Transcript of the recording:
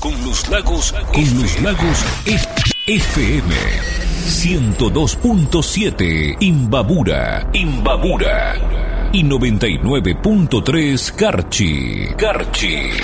con los lagos FM 102.7 Imbabura y 99.3 Carchi.